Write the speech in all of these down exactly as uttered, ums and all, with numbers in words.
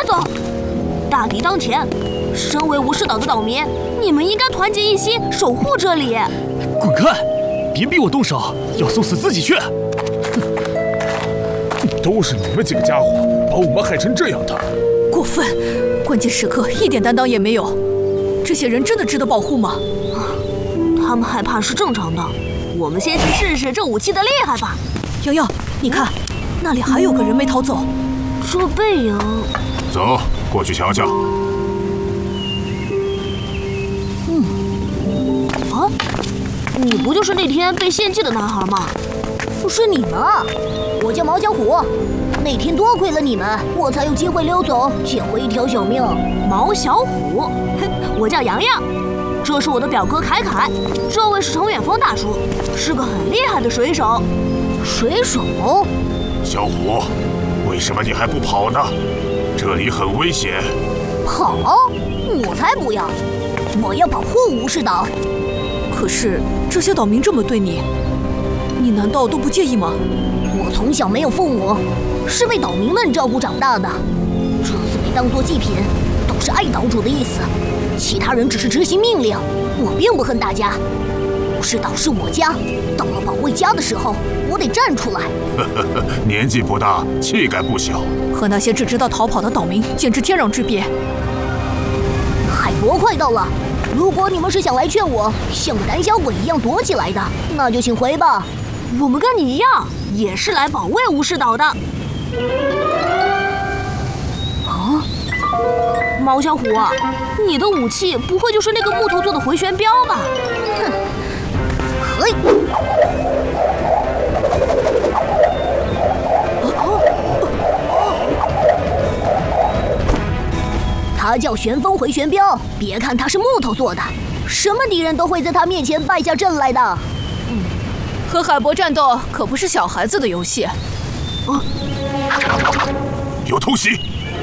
走！大敌当前，身为无视岛的岛民，你们应该团结一心，守护这里。 滚开！别逼我动手，要送死自己去！ 都是你们几个家伙把我们害成这样的， 过分！关键时刻一点担当也没有，这些人真的值得保护吗？ 他们害怕是正常的，我们先去试试这武器的厉害吧。 洋洋，你看，那里还有个人没逃走。 这背影…… 走，过去瞧瞧。 嗯，啊，你不就是那天被献祭的男孩吗？ 是你们啊！我叫毛小虎，那天多亏了你们，我才有机会溜走，捡回一条小命。 毛小虎，哼，我叫洋洋，这是我的表哥凯凯，这位是程远峰大叔，是个很厉害的水手。 水手？ 小虎，为什么你还不跑呢？这里很危险。 跑？我才不要！我要保护无视岛。 可是这些岛民这么对你，你难道都不介意吗？ 我从小没有父母，是被岛民们照顾长大的。这次被当作祭品，都是爱岛主的意思。其他人只是执行命令，我并不恨大家。无视岛是我家，到了保卫家的时候，我得站出来。 年纪不大，气概不小， 和那些只知道逃跑的岛民简直天壤之别。 海博快到了，如果你们是想来劝我像个胆小鬼一样躲起来的，那就请回吧。 我们跟你一样，也是来保卫无视岛的。啊，毛小虎，你的武器不会就是那个木头做的回旋镖吧？ 哼，嘿！它叫旋风回旋镖，别看它是木头做的，什么敌人都会在它面前败下阵来的。 和海博战斗可不是小孩子的游戏。 啊！有偷袭！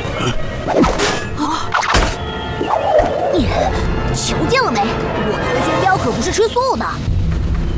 啊！瞧见了没？我的回旋镖可不是吃素的。